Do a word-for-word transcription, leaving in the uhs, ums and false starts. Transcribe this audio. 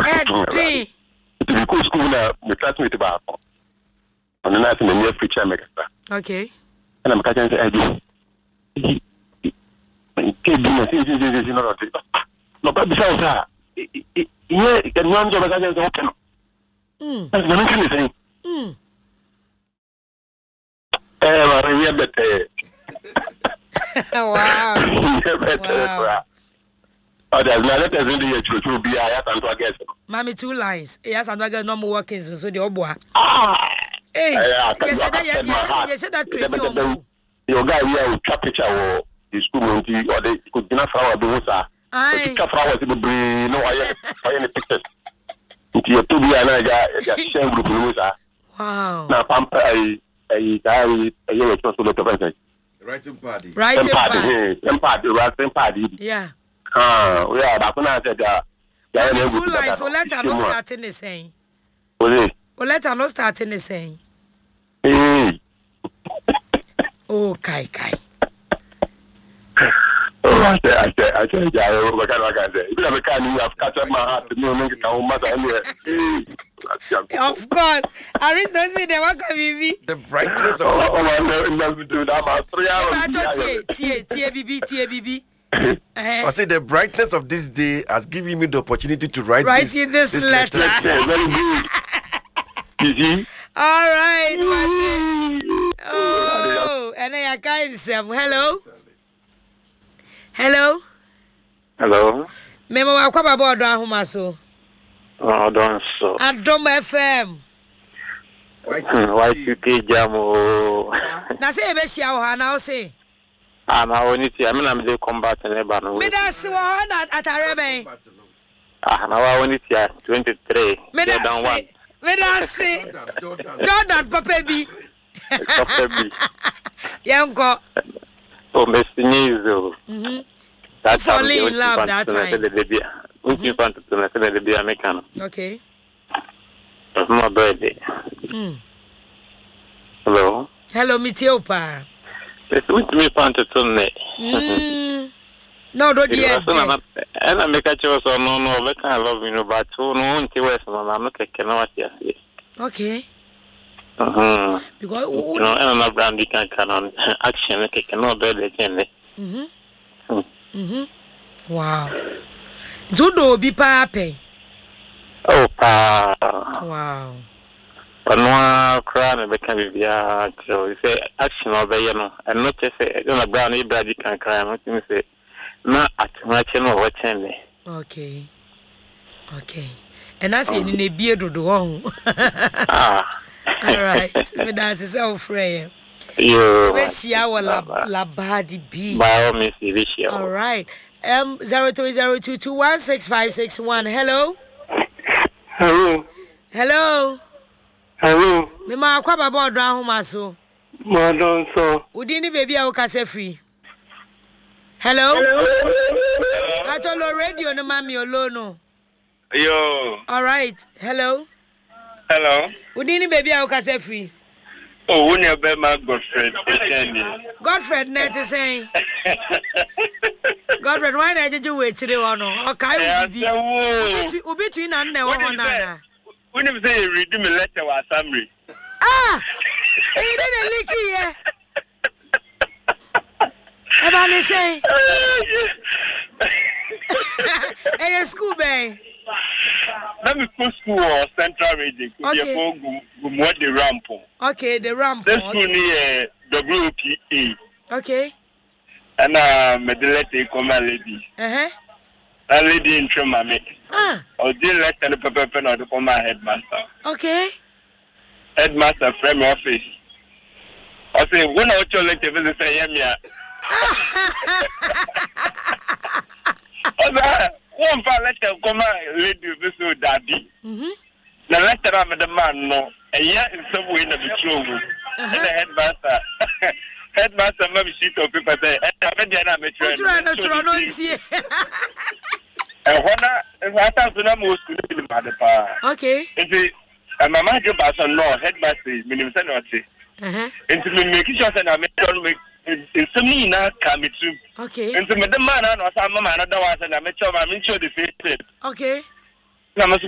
Eddie. The cool school now, the classmate about. On the night in the near future, make a Okay. And I'm catching the idea. No, but besides that, yeah, the ones of us are open. Mm. That's the kind of thing. Mm. Eh, well, we have that. Wow. Wow. Oh, there's no letters in the church will be I have to guess. Mommy, two lines. Yes, I'm not going no more working, so the old boy. Ah, hey, you said that, you said that trade me. Your guy here will trap picture or the school or they could be not flower the water. I took flowers in the brain. No, I am pictures. You're to be another shame group. Wow. Now, Pampa, I I I hear it also the present. Writing party. Writing party. Party, writing party. Yeah. Ah, we are back on that. Yeah, two lines, so let her not start in the same. Oh, let her not start in the same. Hey. Oh, Kai Kai. Oh, I say, I say, I say, I what can I say? If you have a kind, you have captured my heart. No, no, no, matter anyway. Of course, I read don't say the one can be the brightness of oh, oh, no, no, do that. I'm three hours. T T B B T B B. I say the brightness of this day has given me the opportunity to write write this, in this, this letter. letter. Very good. You see? All right, Martin. Oh, and I can't say hello. Hello. Hello. Memo wa kwa baba odo ahoma so. Oh, don't so. Adom F M. Why you ke jamo? Na say e be hia wo ha na o say. Ah, na woni ti, I mean I'm dey combat na ba no. Me da se wo na atare ben. Ah, na wa woni ti twenty-three. Me da se. Me da se. Jordan Papa B. Papa B. Yanko. Oh, Mister Nizo. Mhm. That's how you love that time. Mm-hmm. Mm-hmm. Okay. That's my birthday. Mm. Hello. Hello, Mitiopa. It's with me, Panta Tunne. No, don't yet. And I make a choice or no, no, but I love you, but two no one to West, I'm not taking what you say. Okay. Uh-huh. Because, you know, and I'm not brandy can on action, I cannot bear the gender. Mm hmm. Mm hmm. Wow. Zudo be pape. Oh, pa. Wow. But no crown become a so you say action over you know, and not just say, you're not brown, you can cry, what you say. Not at much or watching me. Okay. Okay. And I say, in a beard to the one. Ah. All right. But that's his own friend. You wish you were la body be. By all means, you wish you. All right. Um, zero three zero two two one six five six one. Hello. Hello. Hello. Hello. Me ma kwa baba odo ahoma so. Ma don so. Udi ni baby a wo kase free. Hello. Atolo radio no mami olono. Yo. All right. Hello. Hello. Udi ni baby a wo kase free. Oh, when you be my Godfred. Godfred net is saying. Godfred, why did you wait today or no? Okay, we be between and now. When you say read me letter or summary. Ah, he didn't leak here. Everybody say, hey, school bay. Let me go school or central region. Okay. The ramp. Okay, the ramp. This school near W P A. Okay. And uh, me the letter come a lady. Uh huh. A lady in Trumame. Ah. Or the letter the paper pen or the former headmaster. Okay. Headmaster frame office. I say when I tell letter visit say yeah. One for letter come a lady visit daddy. Mhm. The letter of the man no. A year in some way in the true. And the headmaster. Headmaster maybe sheet of paper say I am the amateur. Try no try no tie. And when I have to know most to the mother pa. Okay. It and my mother pass on no headmaster minimum say. Uh-huh. And to me making sure that I make make in some na come to. Okay. And to me the man and was a man another was and I make sure I make sure the face. Okay. Na